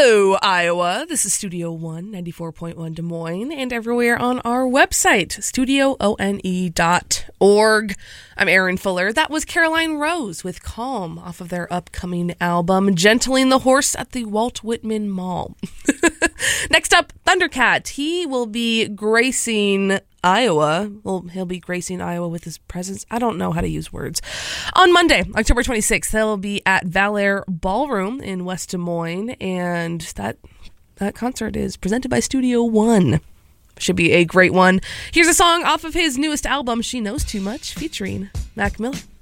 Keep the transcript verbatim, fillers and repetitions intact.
Hello, Iowa. This is Studio One, ninety-four point one Des Moines, and everywhere on our website, studio one dot org. I'm Erin Fuller. That was Caroline Rose with Calm off of their upcoming album, Gentling the Horse at the Walt Whitman Mall. Next up, Thundercat. He will be gracing Iowa. Well, he'll be gracing Iowa with his presence. I don't know how to use words. On Monday, October twenty-sixth, they'll be at Valère Ballroom in West Des Moines, and that that concert is presented by Studio One. Should be a great one. Here's a song off of his newest album, She Knows Too Much, featuring Mac Miller.